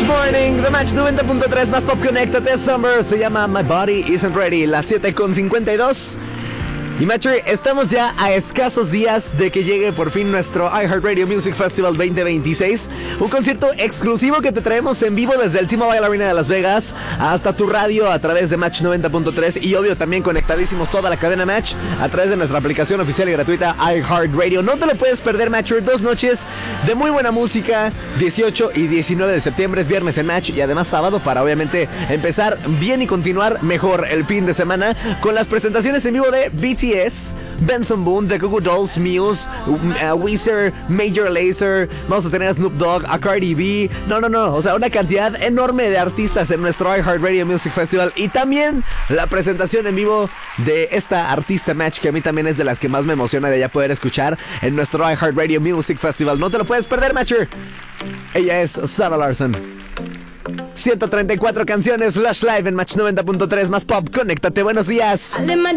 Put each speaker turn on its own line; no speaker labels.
Morning, The Match 90.3 más pop, conéctate. Summer se llama My Body Isn't Ready, las 7:52. Y Matcher, estamos ya a escasos días de que llegue por fin nuestro iHeartRadio Music Festival 2026. Un concierto exclusivo que te traemos en vivo desde el T-Mobile Arena de Las Vegas hasta tu radio a través de Match 90.3 y obvio también conectadísimos toda la cadena Match a través de nuestra aplicación oficial y gratuita iHeartRadio. No te lo puedes perder, Matcher. 2 noches de muy buena música, 18 y 19 de septiembre, es viernes en Match y además sábado para obviamente empezar bien y continuar mejor el fin de semana con las presentaciones en vivo de BTS, Benson Boone, The Goo Goo Dolls, Muse, Weezer, Major Lazer. Vamos a tener a Snoop Dogg, a Cardi B. No, o sea, una cantidad enorme de artistas en nuestro iHeartRadio Music Festival. Y también la presentación en vivo de esta artista Match, que a mí también es de las que más me emociona de ya poder escuchar en nuestro iHeartRadio Music Festival. No te lo puedes perder, Matcher. Ella es Sarah Larson. 134 canciones, Lush Live en Match 90.3 más pop. Conéctate, buenos días.